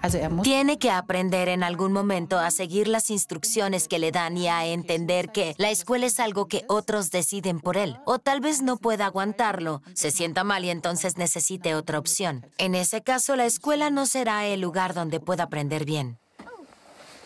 Tiene que aprender en algún momento a seguir las instrucciones que le dan y a entender que la escuela es algo que otros deciden por él. O tal vez no pueda aguantarlo, se sienta mal y entonces necesite otra opción. En ese caso, la escuela no será el lugar donde pueda aprender bien.